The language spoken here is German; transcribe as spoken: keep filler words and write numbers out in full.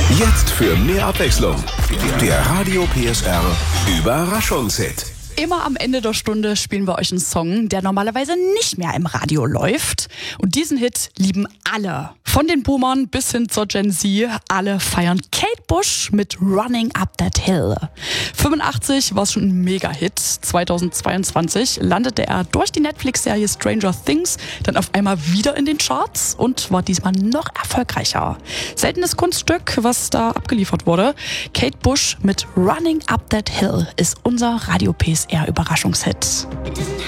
Jetzt für mehr Abwechslung. Der Radio P S R Überraschungshit. Immer am Ende der Stunde spielen wir euch einen Song, der normalerweise nicht mehr im Radio läuft. Und diesen Hit lieben alle. Von den Boomern bis hin zur Gen Z. Alle feiern Kate Bush mit Running Up That Hill. fünfundachtzig war es schon ein Mega-Hit. zweitausendzweiundzwanzig landete er durch die Netflix-Serie Stranger Things dann auf einmal wieder in den Charts und war diesmal noch erfolgreicher. Seltenes Kunststück, was da abgeliefert wurde. Kate Bush mit Running Up That Hill ist unser Radio P S R Überraschungshit.